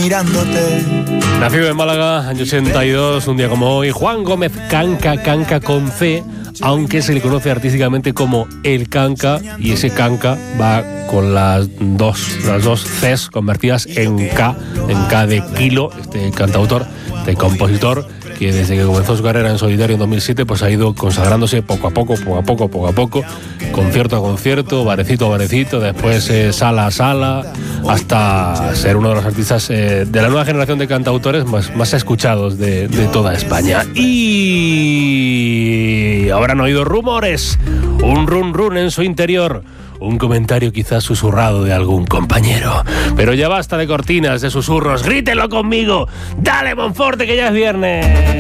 mirándote. Nacido en Málaga, año 82, un día como hoy, Juan Gómez Canca, Canca con C, aunque se le conoce artísticamente como El Canca, y ese Canca va con las dos Cs convertidas en K de kilo. Este cantautor, este compositor, que desde que comenzó su carrera en solitario en 2007, pues ha ido consagrándose poco a poco, concierto a concierto, barecito a barecito, después sala a sala, hasta ser uno de los artistas de la nueva generación de cantautores más escuchados de toda España. Y ahora han oído rumores, un run run en su interior, un comentario quizás susurrado de algún compañero. Pero ya basta de cortinas, de susurros, grítenlo conmigo. ¡Dale, Monforte, que ya es viernes!